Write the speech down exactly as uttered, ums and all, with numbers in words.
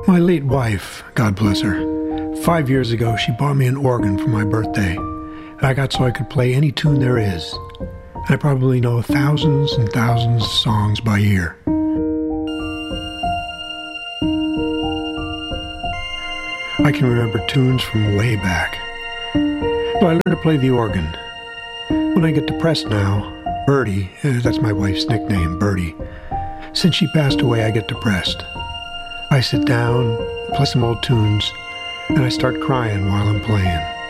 My late wife, God bless her, five years ago she bought me an organ for my birthday, and I got so I could play any tune there is. I probably know thousands and thousands of songs by ear. I can remember tunes from way back. So I learned to play the organ. When I get depressed now, Bertie, that's my wife's nickname, Bertie. Since she passed away, I get depressed. I sit down, play some old tunes, and I start crying while I'm playing.